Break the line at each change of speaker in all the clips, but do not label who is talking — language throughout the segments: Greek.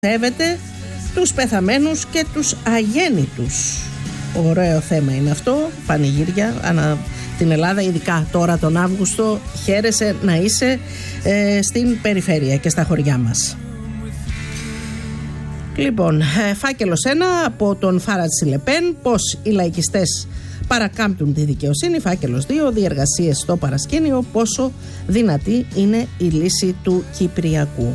σέβεται τους πεθαμένους και τους αγέννητους. Ωραίο θέμα είναι αυτό, πανηγύρια ανά την Ελλάδα, ειδικά τώρα τον Αύγουστο. Χαίρεσαι να είσαι στην περιφέρεια και στα χωριά μας. Λοιπόν, φάκελος 1 από τον Φάρατζ Λεπέν, πως οι λαϊκιστές παρακάμπτουν τη δικαιοσύνη. Φάκελος 2, διεργασίες στο παρασκήνιο, πόσο δυνατή είναι η λύση του Κυπριακού.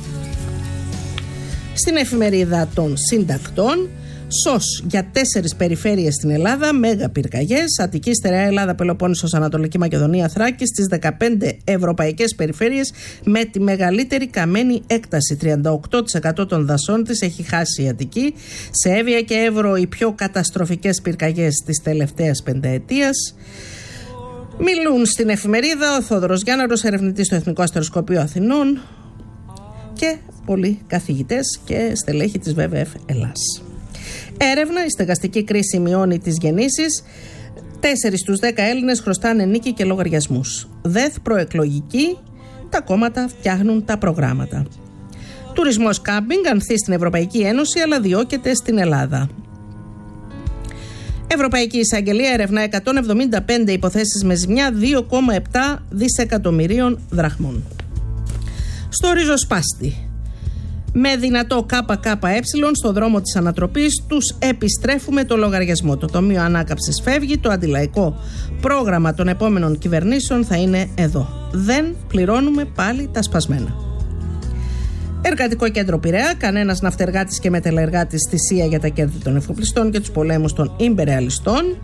Στην εφημερίδα των συντακτών, ΣΟΣ για 4 περιφέρειες στην Ελλάδα, μέγα πυρκαγιές, Αττική, Στερεά Ελλάδα, Πελοπόννησος, Ανατολική Μακεδονία, Θράκη, στις 15 ευρωπαϊκές περιφέρειες με τη μεγαλύτερη καμένη έκταση. 38% των δασών της έχει χάσει η Αττική. Σε Εύβοια και Εύρο οι πιο καταστροφικές πυρκαγιές της τελευταίας πενταετίας. Μιλούν στην εφημερίδα ο Θόδωρος Γιάνναρος, ερευνητής στο Εθνικό Αστεροσκοπείο Αθηνών, και πολλοί καθηγητές και στελέχη της ΒΒΕΦ Ελλάς. Έρευνα, η στεγαστική κρίση μειώνει τις γεννήσεις. 4 στους 10 Έλληνες χρωστάνε νίκη και λογαριασμούς. ΔΕΘ προεκλογική, τα κόμματα φτιάχνουν τα προγράμματα. Τουρισμός κάμπινγκ ανθεί στην Ευρωπαϊκή Ένωση αλλά διώκεται στην Ελλάδα. Ευρωπαϊκή Εισαγγελία ερευνά 175 υποθέσεις με ζημιά 2,7 δισεκατομμυρίων δραχμών. Στο ριζοσπάστη, με δυνατό ΚΚΕ στο δρόμο της ανατροπής, τους επιστρέφουμε το λογαριασμό. Το Ταμείο Ανάκαμψης φεύγει, το αντιλαϊκό πρόγραμμα των επόμενων κυβερνήσεων θα είναι εδώ. Δεν πληρώνουμε πάλι τα σπασμένα. Εργατικό κέντρο Πειραιά, κανένας ναυτεργάτης και μεταλλεργάτης θυσία για τα κέρδη των εφοπλιστών και τους πολέμους των ιμπερεαλιστών.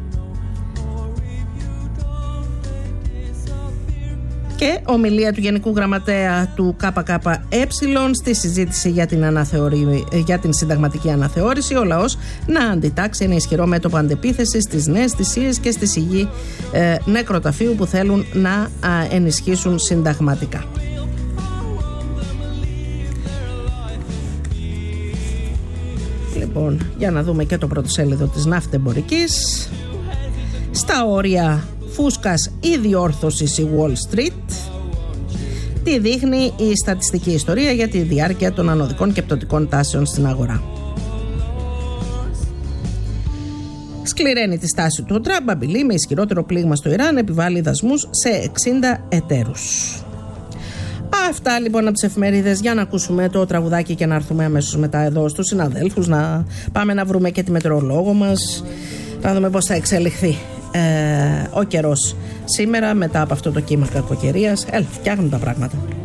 Και ομιλία του Γενικού Γραμματέα του ΚΚΕ στη συζήτηση για την συνταγματική αναθεώρηση. Ο λαός να αντιτάξει ένα ισχυρό μέτωπο αντεπίθεσης στις νέες θυσίες και στη σιγή νεκροταφείου που θέλουν να ενισχύσουν συνταγματικά. Λοιπόν, για να δούμε και το πρωτοσέλιδο της Ναύτεμπορικής. Στα όρια φούσκας ή διόρθωσης η Wall Street. Τι δείχνει η στατιστική ιστορία για τη διάρκεια των ανωδικών και πτωτικών τάσεων στην αγορά. Σκληραίνει τη στάση του ο Τραμπ, απειλεί με ισχυρότερο πλήγμα στο Ιράν, επιβάλλει δασμούς σε 60 εταίρους. Αυτά λοιπόν από τις εφημερίδες, για να ακούσουμε το τραγουδάκι και να έρθουμε αμέσως μετά εδώ στους συναδέλφους, να πάμε να βρούμε και τη μετεωρολόγο μας, να δούμε πώς θα εξελιχθεί ο καιρός σήμερα μετά από αυτό το κύμα κακοκαιρίας. Φτιάχνουν τα πράγματα.